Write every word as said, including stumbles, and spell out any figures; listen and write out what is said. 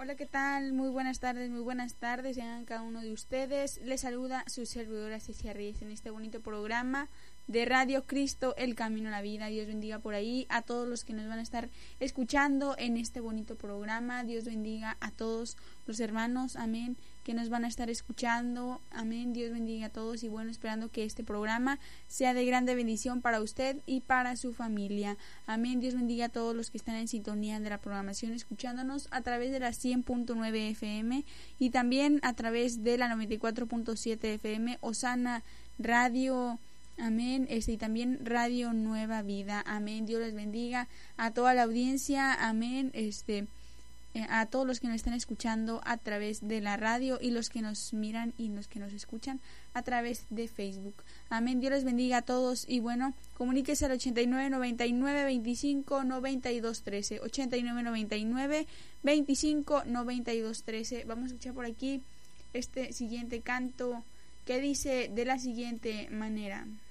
Hola, ¿qué tal? Muy buenas tardes, muy buenas tardes a cada uno de ustedes. Les saluda su servidora Cecia Reyes en este bonito programa de Radio Cristo, el Camino a la Vida. Dios bendiga por ahí a todos los que nos van a estar escuchando en este bonito programa. Dios bendiga a todos los hermanos, amén, que nos van a estar escuchando, amén. Dios bendiga a todos y bueno, esperando que este programa sea de grande bendición para usted y para su familia, amén. Dios bendiga a todos los que están en sintonía de la programación, escuchándonos a través de la cien punto nueve F M y también a través de la noventa y cuatro punto siete F M, Osana Radio, amén, este, y también Radio Nueva Vida, amén. Dios les bendiga a toda la audiencia, amén, este, eh, a todos los que nos están escuchando a través de la radio y los que nos miran y los que nos escuchan a través de Facebook, amén. Dios les bendiga a todos y bueno, comuníquese al ochenta y nueve, noventa y nueve, veinticinco, noventa y dos, trece, ochenta y nueve, noventa y nueve, veinticinco, noventa y dos, trece. Vamos a escuchar por aquí este siguiente canto que dice de la siguiente manera: